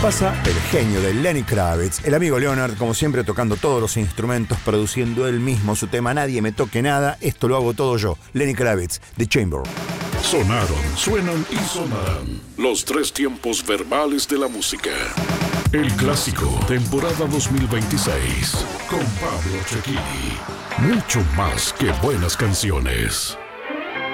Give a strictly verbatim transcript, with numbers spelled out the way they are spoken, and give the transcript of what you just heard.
pasa el genio de Lenny Kravitz, el amigo Leonard, como siempre, tocando todos los instrumentos, produciendo él mismo su tema Nadie me toque nada, esto lo hago todo yo. Lenny Kravitz, The Chamber. Sonaron, suenan y sonarán los tres tiempos verbales de la música. El clásico, temporada dos mil veintiséis, con Pablo Cecchini. Mucho más que buenas canciones.